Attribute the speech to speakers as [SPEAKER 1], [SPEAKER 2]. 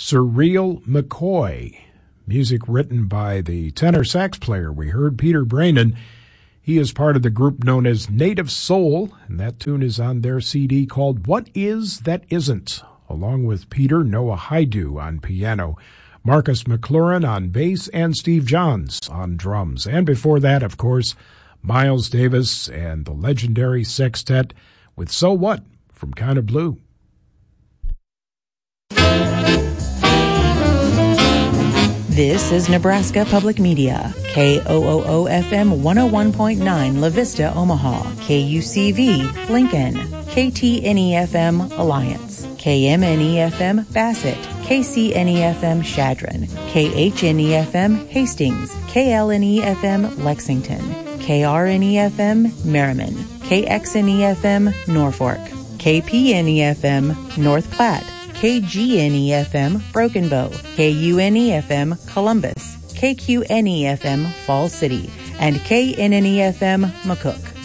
[SPEAKER 1] Surreal McCoy. Music written by the tenor sax player we heard, Peter Brainin. He is part of the group known as Native Soul, and that tune is on their CD called What Is That Isn't, along with Peter, Noah Haidu on piano, Marcus McLaurin on bass, and Steve Johns on drums. And before that, of course, Miles Davis and the legendary sextet with So What from Kinda Blue.
[SPEAKER 2] This is Nebraska Public Media, KOOO-FM 101.9 La Vista, Omaha, KUCV, Lincoln, KTNE-FM, Alliance, KMNE-FM, Bassett, KCNE-FM, Chadron, KHNE-FM, Hastings, KLNE-FM, Lexington, KRNE-FM, Merriman, KXNE-FM, Norfolk, KPNE-FM, North Platte, KGNE-FM, Broken Bow, KUNE-FM, Columbus, KQNE-FM, Fall City, and KNNE-FM, McCook.